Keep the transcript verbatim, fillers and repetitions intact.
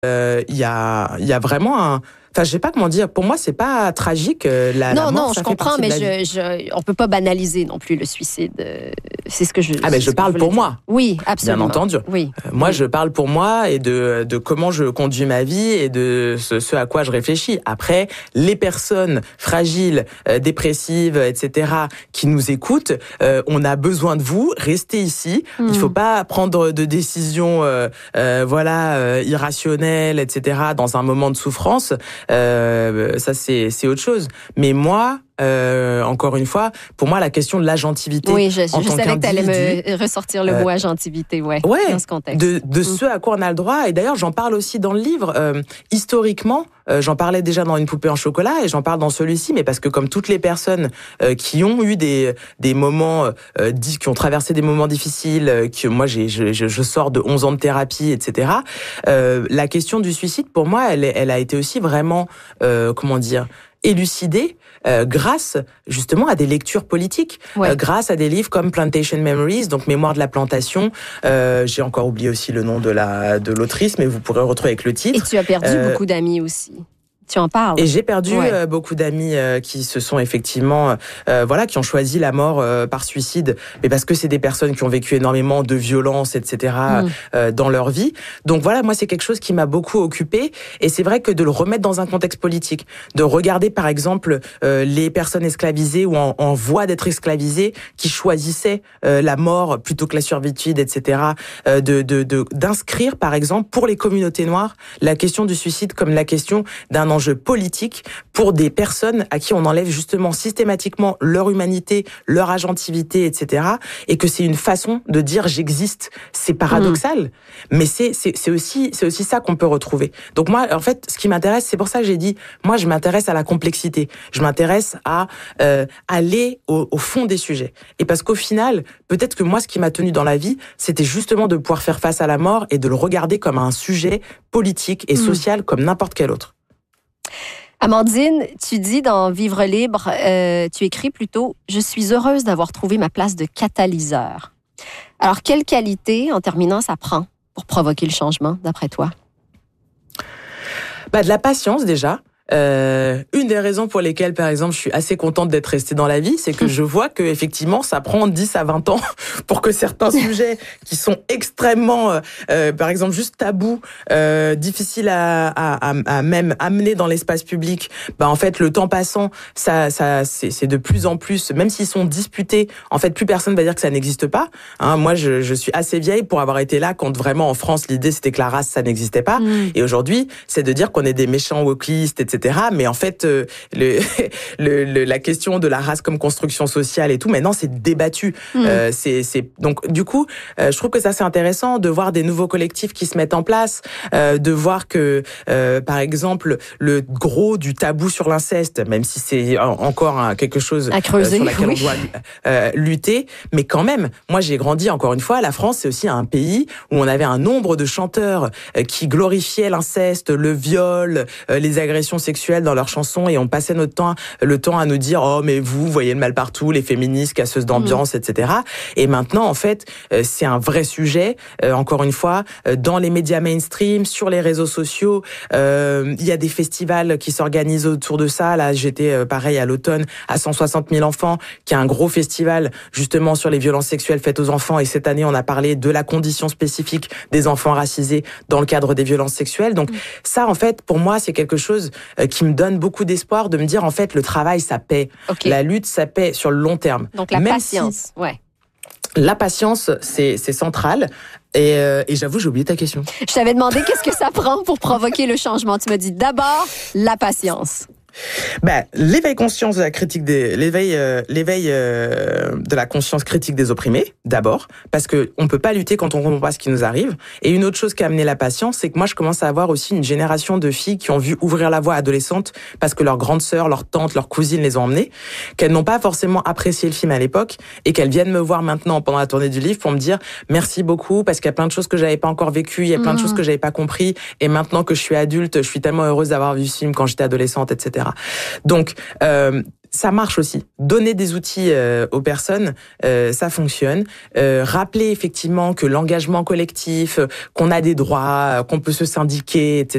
euh, y a, il y a vraiment un... Enfin, je sais pas comment dire. Pour moi, c'est pas tragique. La, non, la mort, non, ça je fait comprends, mais je, je, on peut pas banaliser non plus le suicide. C'est ce que je. Ah, mais je parle je pour dire. moi. Oui, absolument. Bien entendu. Oui. Euh, moi, oui. je parle pour moi et de de comment je conduis ma vie et de ce, ce à quoi je réfléchis. Après, les personnes fragiles, euh, dépressives, et cetera, qui nous écoutent, euh, on a besoin de vous. Restez ici. Mm. Il faut pas prendre de décisions, euh, euh, voilà, euh, irrationnelles, et cetera, dans un moment de souffrance. Euh, ça, c'est c'est autre chose. Mais moi, euh, encore une fois, pour moi, la question de l'agentivité. Oui, je, je, en je tant savais que tu allais me euh, ressortir le mot agentivité, ouais, ouais, dans ce contexte. De, de mm. ce à quoi on a le droit. Et d'ailleurs, j'en parle aussi dans le livre. Euh, historiquement, euh, j'en parlais déjà dans Une poupée en chocolat et j'en parle dans celui-ci, mais parce que comme toutes les personnes euh, qui ont eu des des moments, euh, qui ont traversé des moments difficiles, euh, que moi j'ai je, je, je sors de onze ans de thérapie, et cetera. Euh, la question du suicide, pour moi, elle elle a été aussi vraiment, euh, comment dire, élucidée euh, grâce justement à des lectures politiques, ouais. euh, grâce à des livres comme Plantation Memories, donc Mémoire de la plantation. Euh, j'ai encore oublié aussi le nom de la de l'autrice, mais vous pourrez retrouver avec le titre. Et tu as perdu euh, beaucoup d'amis aussi. Tu en parles. Et j'ai perdu ouais. euh, beaucoup d'amis euh, qui se sont effectivement, euh, voilà, qui ont choisi la mort euh, par suicide, mais parce que c'est des personnes qui ont vécu énormément de violences, et cetera, mm. euh, dans leur vie. Donc voilà, moi c'est quelque chose qui m'a beaucoup occupée, et c'est vrai que de le remettre dans un contexte politique, de regarder par exemple euh, les personnes esclavisées ou en, en voie d'être esclavisées, qui choisissaient euh, la mort plutôt que la servitude, et cetera, euh, de, de, de d'inscrire par exemple pour les communautés noires la question du suicide comme la question d'un enjeu politique pour des personnes à qui on enlève justement systématiquement leur humanité, leur agentivité, et cetera. Et que c'est une façon de dire j'existe. C'est paradoxal, mmh. mais c'est c'est c'est aussi c'est aussi ça qu'on peut retrouver. Donc moi, en fait, ce qui m'intéresse, c'est pour ça que j'ai dit, moi, je m'intéresse à la complexité. Je m'intéresse à euh, aller au, au fond des sujets. Et parce qu'au final, peut-être que moi, ce qui m'a tenu dans la vie, c'était justement de pouvoir faire face à la mort et de le regarder comme un sujet politique et social mmh. comme n'importe quel autre. Amandine, tu dis dans Vivre libre, euh, tu écris plutôt « Je suis heureuse d'avoir trouvé ma place de catalyseur ». Alors, quelle qualité, en terminant, ça prend pour provoquer le changement, d'après toi? Bah, de la patience, déjà. Euh, une des raisons pour lesquelles, par exemple, je suis assez contente d'être restée dans la vie, c'est que je vois que effectivement, ça prend dix à vingt ans pour que certains sujets qui sont extrêmement, euh, par exemple, juste tabous, euh, difficiles à, à, à, à même amener dans l'espace public, bah en fait, le temps passant, ça, ça, c'est, c'est de plus en plus, même s'ils sont disputés, en fait, plus personne va dire que ça n'existe pas. Hein, moi, je, je suis assez vieille pour avoir été là quand vraiment en France, l'idée c'était que la race, ça n'existait pas. Mmh. Et aujourd'hui, c'est de dire qu'on est des méchants wokistes, et cetera. Mais en fait, euh, le, le, le, la question de la race comme construction sociale et tout, maintenant, c'est débattu. Mmh. Euh, c'est, c'est donc du coup, euh, je trouve que ça c'est intéressant de voir des nouveaux collectifs qui se mettent en place, euh, de voir que, euh, par exemple, le gros du tabou sur l'inceste, même si c'est encore hein, quelque chose à creuser, euh, sur laquelle oui. on doit euh, lutter, mais quand même, moi j'ai grandi encore une fois. La France, c'est aussi un pays où on avait un nombre de chanteurs euh, qui glorifiaient l'inceste, le viol, euh, les agressions sexuelles dans leurs chansons, et on passait notre temps, le temps à nous dire oh mais vous voyez le mal partout, les féministes, casseuses d'ambiance, mmh. et cetera. Et maintenant en fait euh, c'est un vrai sujet. Euh, encore une fois, euh, dans les médias mainstream, sur les réseaux sociaux, euh, il y a des festivals qui s'organisent autour de ça. Là j'étais euh, pareil à l'automne à cent soixante mille enfants, qui est un gros festival justement sur les violences sexuelles faites aux enfants. Et cette année on a parlé de la condition spécifique des enfants racisés dans le cadre des violences sexuelles. Donc mmh. ça en fait pour moi c'est quelque chose euh, qui me donne beaucoup d'espoir, de me dire en fait le travail ça paie, okay. la lutte ça paie sur le long terme. Donc la Même patience, si ouais. La patience c'est c'est central. Et, euh, et j'avoue j'ai oublié ta question. Je t'avais demandé qu'est-ce que ça prend pour provoquer le changement. Tu m'as dit d'abord la patience. Ben, l'éveil conscience de la critique des l'éveil euh, l'éveil euh, de la conscience critique des opprimés d'abord, parce que on peut pas lutter quand on comprend pas ce qui nous arrive. Et une autre chose qui a amené la patience, c'est que moi je commence à avoir aussi une génération de filles qui ont vu ouvrir la voie adolescente parce que leurs grandes sœurs, leurs tantes, leurs cousines les ont emmenées, qu'elles n'ont pas forcément apprécié le film à l'époque et qu'elles viennent me voir maintenant pendant la tournée du livre pour me dire merci beaucoup parce qu'il y a plein de choses que j'avais pas encore vécues, il y a plein mmh. de choses que j'avais pas compris, et maintenant que je suis adulte, je suis tellement heureuse d'avoir vu ce film quand j'étais adolescente, et cetera. Donc, euh, ça marche aussi. Donner des outils euh, aux personnes, euh, ça fonctionne. Euh, rappeler effectivement que l'engagement collectif, qu'on a des droits, qu'on peut se syndiquer, et cetera